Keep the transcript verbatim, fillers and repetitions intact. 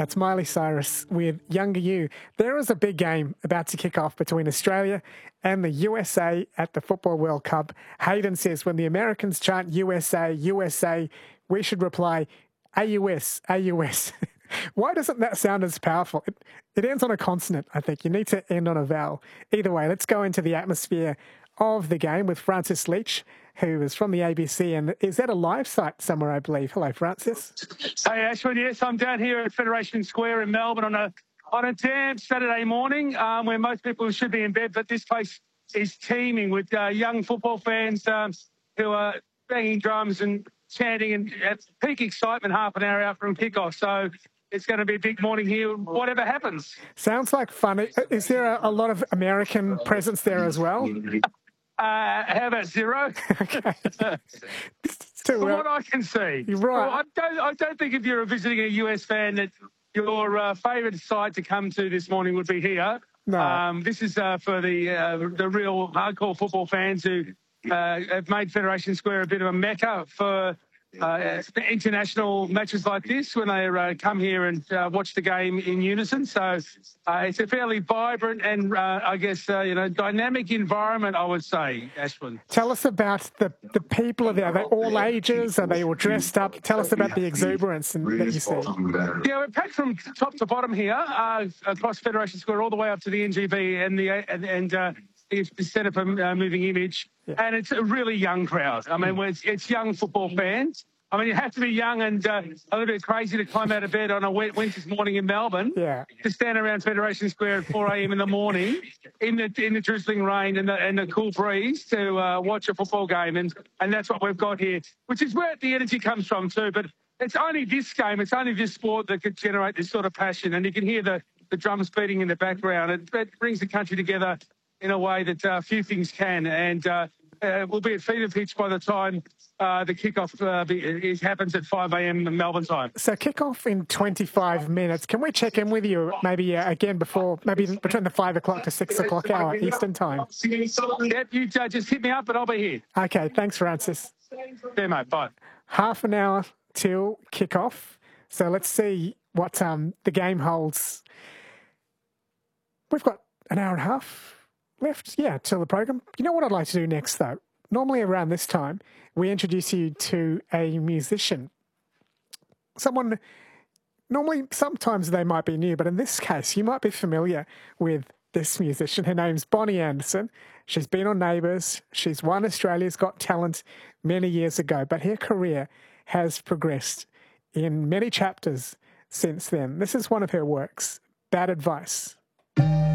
That's Miley Cyrus with Younger You. There is a big game about to kick off between Australia and the U S A at the Football World Cup. Hayden says when the Americans chant U S A, U S A, we should reply A U S, A U S. Why doesn't that sound as powerful? It, it ends on a consonant, I think. You need to end on a vowel. Either way, let's go into the atmosphere of the game with Francis Leach, who is from the A B C and is at a live site somewhere, I believe. Hello, Francis. Hey, Ashwin. Yes, I'm down here at Federation Square in Melbourne on a on a damn Saturday morning um, where most people should be in bed, but this place is teeming with uh, young football fans um, who are banging drums and chanting and at peak excitement half an hour out from kickoff. So it's going to be a big morning here, whatever happens. Sounds like fun. Is there a, a lot of American presence there as well? Uh, how about zero? Okay. From what I can see. You're right. Well, I, don't, I don't think if you're visiting a U S fan that your uh, favourite site to come to this morning would be here. No. Um, this is uh, for the uh, the real hardcore football fans who uh, have made Federation Square a bit of a mecca for uh, international matches like this when they uh, come here and uh, watch the game in unison. So uh, it's a fairly vibrant and, uh, I guess, uh, you know, dynamic environment, I would say, Ashwin. Tell us about the, the people there. Are they all ages? Are they all dressed up? Tell us about the exuberance and, that you see. Yeah, we're packed from top to bottom here uh, across Federation Square all the way up to the N G B and the and, and uh, the Centre for uh, Moving Image. Yeah. And it's a really young crowd. I mean, it's, it's young football fans. I mean, you have to be young and uh, a little bit crazy to climb out of bed on a wet winter's morning in Melbourne. Yeah. To stand around Federation Square at four a.m. in the morning in the in the drizzling rain and the, and the cool breeze to uh, watch a football game. And, and that's what we've got here, which is where the energy comes from too. But it's only this game, it's only this sport that could generate this sort of passion. And you can hear the, the drums beating in the background. It, it brings the country together in a way that uh, few things can. And uh, uh, we'll be at fever pitch by the time uh, the kickoff uh, be, it happens at five a.m. Melbourne time. So kickoff in twenty-five minutes. Can we check in with you maybe uh, again before, maybe between the five o'clock to six o'clock hour Eastern time? Yep, you uh, just hit me up and I'll be here. Okay, thanks, Francis. Yeah, mate, bye. Half an hour till kickoff. So let's see what um, the game holds. We've got an hour and a half left, yeah, till the program. You know what I'd like to do next, though? Normally around this time, we introduce you to a musician. Someone, normally, sometimes they might be new, but in this case, you might be familiar with this musician. Her name's Bonnie Anderson. She's been on Neighbours. She's won Australia's Got Talent many years ago, but her career has progressed in many chapters since then. This is one of her works, Bad Advice.